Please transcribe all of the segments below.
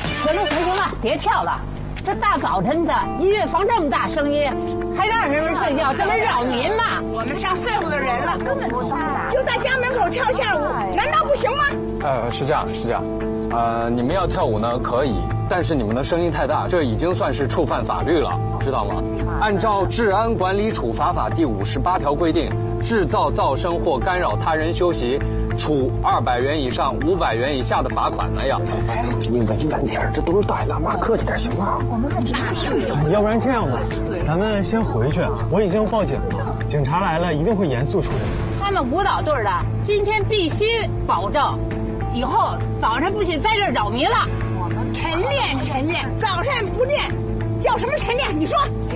行了，别跳了。这大早晨的，音乐放这么大声音，还让人们睡觉，这不是扰民吗？ 我们上岁数的人了，根本就在家门口跳下舞，难道不行吗？ 是这样。你们要跳舞呢可以，但是你们的声音太大，这已经算是触犯法律了，知道吗？按照《治安管理处罚法》第58条规定，制造噪声或干扰他人休息，处200元以上500元以下的罚款了呀。 你稳当点，这都是大爷大妈，客气点行吗？ 要不然这样吧，咱们先回去，我已经报警了，警察来了一定会严肃处理。 他们舞蹈队的今天必须保证，以后早上不许在这扰民了。 我们晨练，早上不练，叫什么晨练？你说？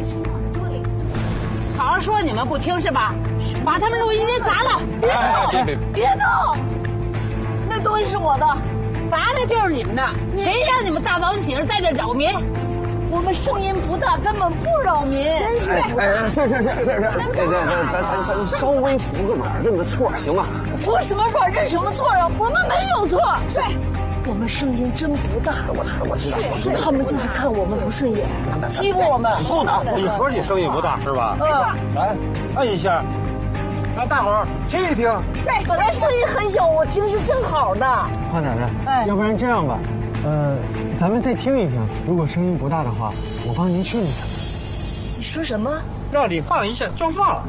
好好说，你们不听是吧？把他们录音机砸了！ 别动！那东西是我的， 砸的就是你们的。谁让你们大早起来在这扰民？ 我们声音不大，根本不扰民。 是，咱稍微服个马，认个错行吗？ 服什么错？认什么错啊？我们没有错。 对， 我们声音真不大。 我知道。 他们就是看我们不顺眼，欺负我们。 不能， 你说你声音不大是吧？来，按一下，让大伙儿听一听。 对， 本来声音很小，我听是正好的。 花奶奶，要不然这样吧，咱们再听一听，如果声音不大的话，我帮您训一下。 你说什么？ 让你放一下就放了。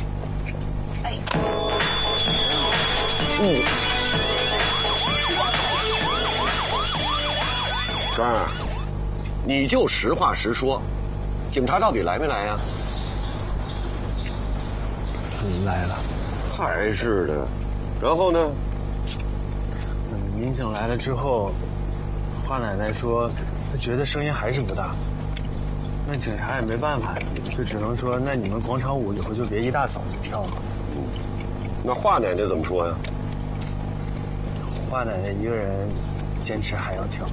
庄儿，你就实话实说，警察到底来没来呀？ 来了。 还是的。然后呢？ 民警来了之后，花奶奶说，她觉得声音还是不大。那警察也没办法，就只能说，那你们广场舞以后就别一大早就跳了。 那华奶奶怎么说呀？ 华奶奶一个人坚持还要跳。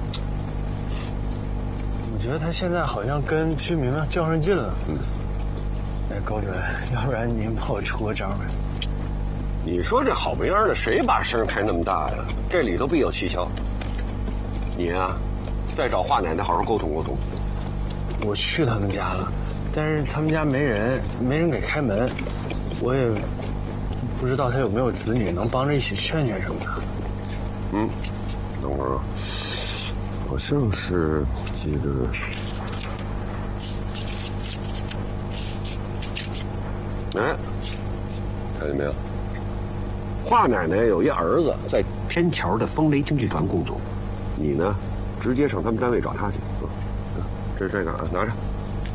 我觉得她现在好像跟居民们较上劲了。高主任，要不然您帮我出个招呗？ 你说这好模样的，谁把声开那么大呀？这里头必有蹊跷。你呀，再找华奶奶好好沟通沟通。 我去他们家了，但是他们家没人给开门，我也不知道他有没有子女能帮着一起劝劝什么的。 等会儿，好像是记得。哎，看见没有？华奶奶有一儿子在天桥的风雷经济团工作，你呢，直接上他们单位找他去。这是这个啊，拿着。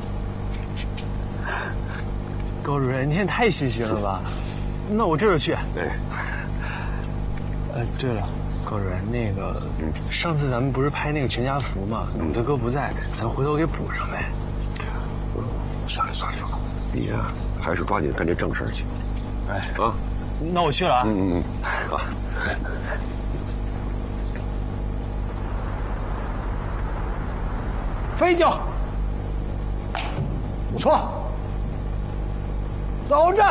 高主任，您也太细心了吧？那我这就去。对了，高主任，那个，上次咱们不是拍那个全家福吗？鲁大哥不在，咱回头给补上呗。 算了，你呀，还是抓紧干这正事去。 那我去了啊。 好。 飞脚，不错，走着。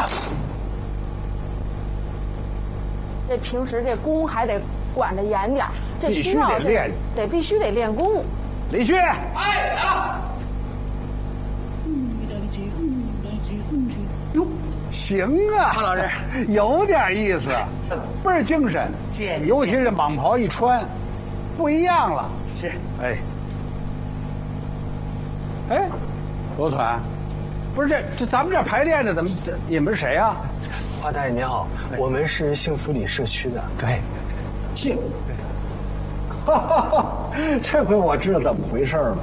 这平时这功还得管着严点，这必须得练， 必须得练功。 李旭， 哎，来了。 哟，行啊， 潘老师有点意思，倍儿精神。 谢谢你， 尤其是蟒袍一穿，不一样了。 是， 哎，罗团，不是这咱们这排练的怎么你们是谁啊？ 华大爷您好，我们是幸福里社区的。 对，幸福。这回我知道怎么回事了。